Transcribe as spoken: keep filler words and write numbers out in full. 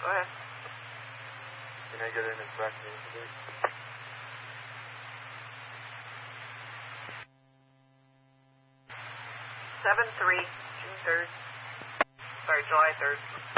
Go ahead. Can I get an exact name for this? seven three, June third. Sorry, July third.